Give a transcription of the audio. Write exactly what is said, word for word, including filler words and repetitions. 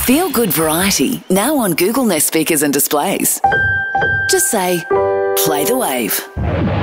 Feel good variety now on Google Nest speakers and displays. Just say, play the wave.